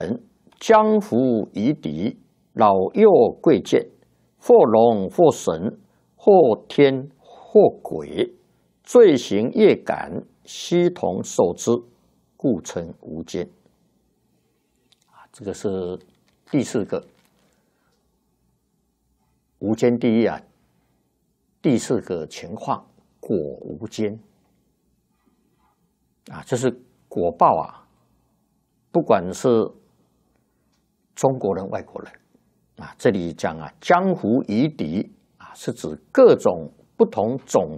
江湖夷狄，老幼贵贱，或龙或神，或天或鬼，罪行业感，悉同受之，故称无间。这个是第4个无间地狱啊，第4个情况，果无间啊，就是果报啊，不管是中国人、外国人啊，这里讲啊，江湖夷狄啊，是指各种不同种